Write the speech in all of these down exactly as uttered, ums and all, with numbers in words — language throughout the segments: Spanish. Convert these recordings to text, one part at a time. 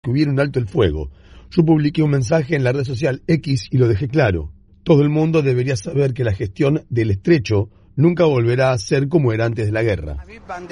que hubiera un alto el fuego. Yo publiqué un mensaje en la red social X y lo dejé claro. Todo el mundo debería saber que la gestión del estrecho nunca volverá a ser como era antes de la guerra.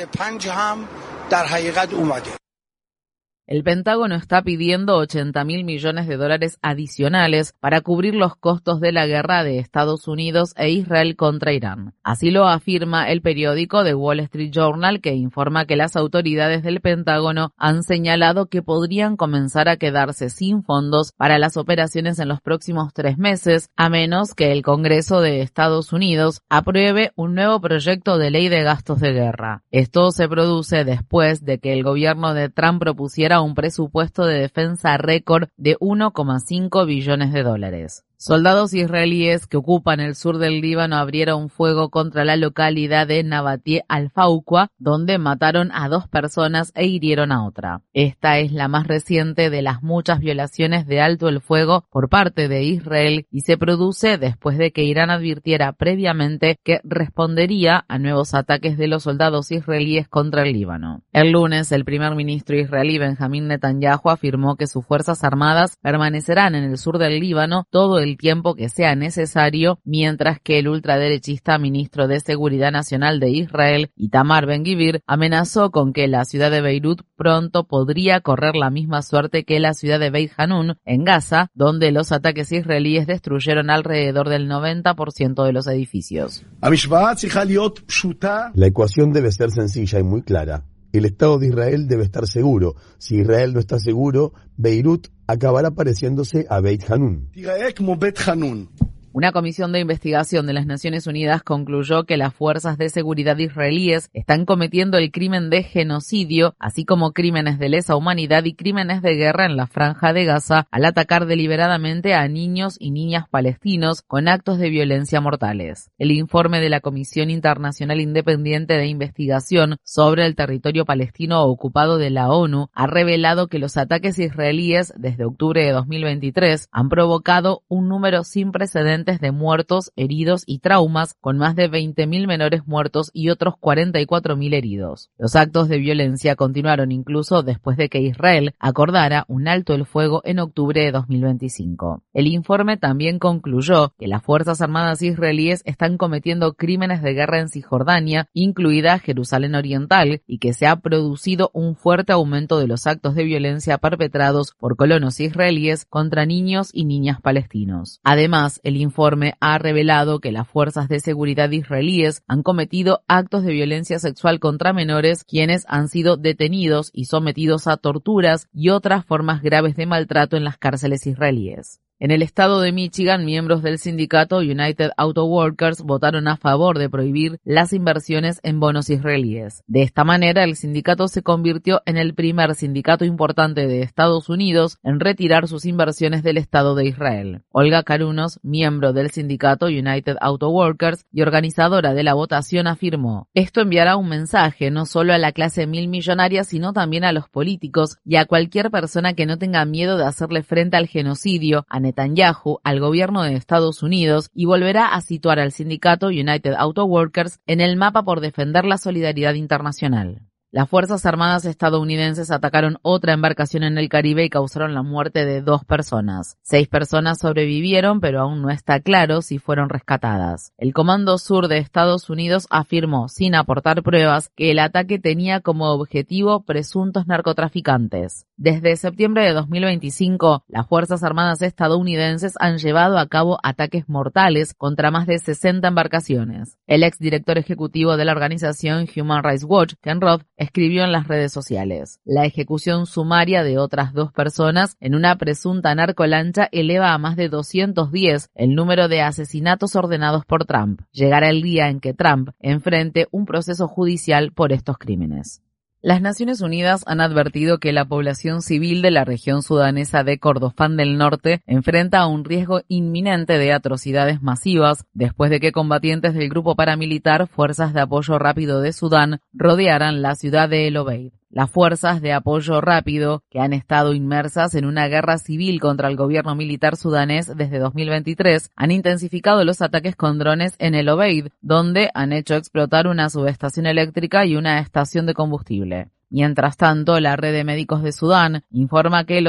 El Pentágono está pidiendo ochenta mil millones de dólares adicionales para cubrir los costos de la guerra de Estados Unidos e Israel contra Irán. Así lo afirma el periódico The Wall Street Journal, que informa que las autoridades del Pentágono han señalado que podrían comenzar a quedarse sin fondos para las operaciones en los próximos tres meses, a menos que el Congreso de Estados Unidos apruebe un nuevo proyecto de ley de gastos de guerra. Esto se produce después de que el gobierno de Trump propusiera un presupuesto de defensa récord de uno coma cinco billones de dólares. Soldados israelíes que ocupan el sur del Líbano abrieron fuego contra la localidad de Nabatieh al-Fauqa, donde mataron a dos personas e hirieron a otra. Esta es la más reciente de las muchas violaciones de alto el fuego por parte de Israel y se produce después de que Irán advirtiera previamente que respondería a nuevos ataques de los soldados israelíes contra el Líbano. El lunes, el primer ministro israelí Benjamín Netanyahu afirmó que sus fuerzas armadas permanecerán en el sur del Líbano todo el el tiempo que sea necesario, mientras que el ultraderechista ministro de Seguridad Nacional de Israel, Itamar Ben-Gvir, amenazó con que la ciudad de Beirut pronto podría correr la misma suerte que la ciudad de Beit Hanun, en Gaza, donde los ataques israelíes destruyeron alrededor del noventa por ciento de los edificios. La ecuación debe ser sencilla y muy clara. El Estado de Israel debe estar seguro. Si Israel no está seguro, Beirut acabará pareciéndose a Beit Hanun. Una comisión de investigación de las Naciones Unidas concluyó que las fuerzas de seguridad israelíes están cometiendo el crimen de genocidio, así como crímenes de lesa humanidad y crímenes de guerra en la Franja de Gaza al atacar deliberadamente a niños y niñas palestinos con actos de violencia mortales. El informe de la Comisión Internacional Independiente de Investigación sobre el territorio palestino ocupado de la ONU ha revelado que los ataques israelíes desde octubre de dos mil veintitrés han provocado un número sin precedentes de muertos, heridos y traumas, con más de veinte mil menores muertos y otros cuarenta y cuatro mil heridos. Los actos de violencia continuaron incluso después de que Israel acordara un alto el fuego en octubre de dos mil veinticinco. El informe también concluyó que las Fuerzas Armadas israelíes están cometiendo crímenes de guerra en Cisjordania, incluida Jerusalén Oriental, y que se ha producido un fuerte aumento de los actos de violencia perpetrados por colonos israelíes contra niños y niñas palestinos. Además, el informe informe ha revelado que las fuerzas de seguridad israelíes han cometido actos de violencia sexual contra menores, quienes han sido detenidos y sometidos a torturas y otras formas graves de maltrato en las cárceles israelíes. En el estado de Michigan, miembros del sindicato United Auto Workers votaron a favor de prohibir las inversiones en bonos israelíes. De esta manera, el sindicato se convirtió en el primer sindicato importante de Estados Unidos en retirar sus inversiones del Estado de Israel. Olga Carunos, miembro del sindicato United Auto Workers y organizadora de la votación, afirmó: "Esto enviará un mensaje no solo a la clase mil millonaria, sino también a los políticos y a cualquier persona que no tenga miedo de hacerle frente al genocidio, a Netanyahu, al gobierno de Estados Unidos, y volverá a situar al sindicato United Auto Workers en el mapa por defender la solidaridad internacional". Las Fuerzas Armadas estadounidenses atacaron otra embarcación en el Caribe y causaron la muerte de dos personas. Seis personas sobrevivieron, pero aún no está claro si fueron rescatadas. El Comando Sur de Estados Unidos afirmó, sin aportar pruebas, que el ataque tenía como objetivo presuntos narcotraficantes. Desde septiembre de dos mil veinticinco, las Fuerzas Armadas estadounidenses han llevado a cabo ataques mortales contra más de sesenta embarcaciones. El exdirector ejecutivo de la organización Human Rights Watch, Ken Roth, escribió en las redes sociales: "La ejecución sumaria de otras dos personas en una presunta narcolancha eleva a más de doscientos diez el número de asesinatos ordenados por Trump. Llegará el día en que Trump enfrente un proceso judicial por estos crímenes". Las Naciones Unidas han advertido que la población civil de la región sudanesa de Kordofán del Norte enfrenta un riesgo inminente de atrocidades masivas después de que combatientes del grupo paramilitar Fuerzas de Apoyo Rápido de Sudán rodearan la ciudad de El Obeid. Las fuerzas de apoyo rápido, que han estado inmersas en una guerra civil contra el gobierno militar sudanés desde dos mil veintitrés, han intensificado los ataques con drones en El Obeid, donde han hecho explotar una subestación eléctrica y una estación de combustible. Mientras tanto, la Red de Médicos de Sudán informa que los